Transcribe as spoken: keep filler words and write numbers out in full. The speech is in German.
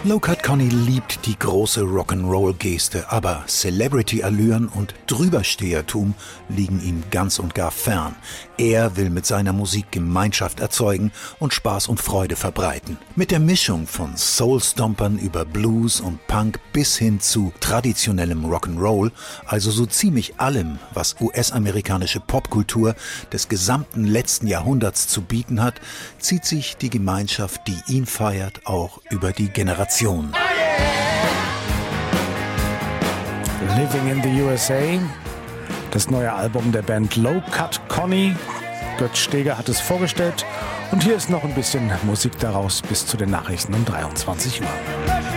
Low Cut Connie liebt die große Rock'n'Roll-Geste, aber Celebrity-Allüren und Drüberstehertum liegen ihm ganz und gar fern. Er will mit seiner Musik Gemeinschaft erzeugen und Spaß und Freude verbreiten. Mit der Mischung von Soul-Stompern über Blues und Punk bis hin zu traditionellem Rock'n'Roll, also so ziemlich allem, was U S-amerikanische Popkultur des gesamten letzten Jahrhunderts zu bieten hat, zieht sich die Gemeinschaft, die ihn feiert, auch über die Generation. Living in the U S A, das neue Album der Band Low Cut Connie. Götz Steger hat es vorgestellt und hier ist noch ein bisschen Musik daraus bis zu den Nachrichten um dreiundzwanzig Uhr.